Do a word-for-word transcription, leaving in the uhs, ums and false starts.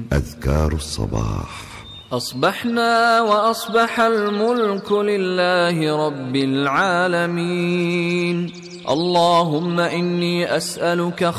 أذكار الصباح. أصبحنا وأصبح الملك لله رب العالمين. اللهم إني أسألك